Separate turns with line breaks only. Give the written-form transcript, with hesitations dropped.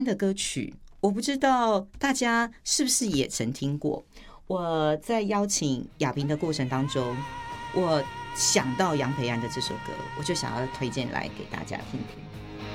的歌曲，我不知道大家是不是也曾听过。我在邀请亚萍的过程当中，我想到杨培安的这首歌，我就想要推荐来给大家听听。